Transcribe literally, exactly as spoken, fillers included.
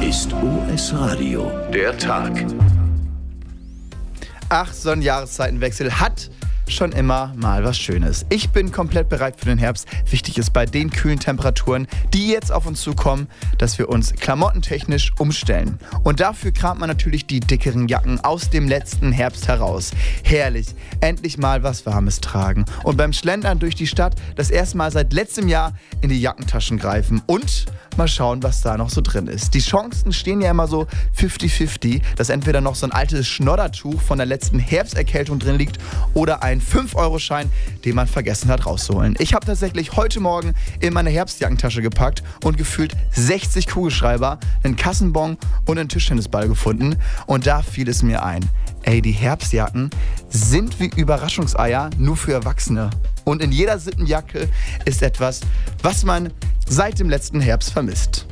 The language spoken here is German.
ist O S Radio, der Tag. Ach, so ein Jahreszeitenwechsel hat schon immer mal was Schönes. Ich bin komplett bereit für den Herbst. Wichtig ist bei den kühlen Temperaturen, die jetzt auf uns zukommen, dass wir uns klamottentechnisch umstellen. Und dafür kramt man natürlich die dickeren Jacken aus dem letzten Herbst heraus. Herrlich, endlich mal was Warmes tragen. Und beim Schlendern durch die Stadt das erste Mal seit letztem Jahr in die Jackentaschen greifen und mal schauen, was da noch so drin ist. Die Chancen stehen ja immer so fünfzig fünfzig, dass entweder noch so ein altes Schnoddertuch von der letzten Herbsterkältung drin liegt oder ein fünf Euro Schein, den man vergessen hat rauszuholen. Ich habe tatsächlich heute Morgen in meine Herbstjackentasche gepackt und gefühlt sechzig Kugelschreiber, einen Kassenbon und einen Tischtennisball gefunden. Und da fiel es mir ein. Ey, die Herbstjacken sind wie Überraschungseier, nur für Erwachsene. Und in jeder Sittenjacke ist etwas, was man seit dem letzten Herbst vermisst.